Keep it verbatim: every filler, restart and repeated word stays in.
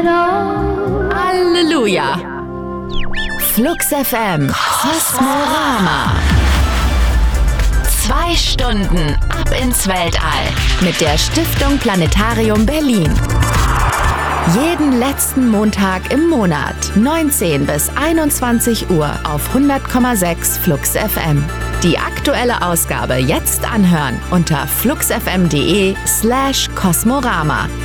Halleluja! Flux F M Kosmorama. Zwei Stunden ab ins Weltall mit der Stiftung Planetarium Berlin. Jeden letzten Montag im Monat, neunzehn bis einundzwanzig Uhr auf hundert Komma sechs Flux F M. Die aktuelle Ausgabe jetzt anhören unter fluxfm.de slash Kosmorama.